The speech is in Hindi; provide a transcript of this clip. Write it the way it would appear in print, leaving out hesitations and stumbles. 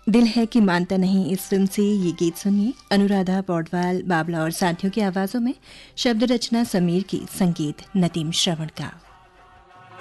दिल है कि मानता नहीं इस फिल्म से ये गीत सुनिए। अनुराधा पौडवाल, बाबला और साथियों की आवाज़ों में, शब्द रचना समीर की, संगीत नदीम श्रवण का।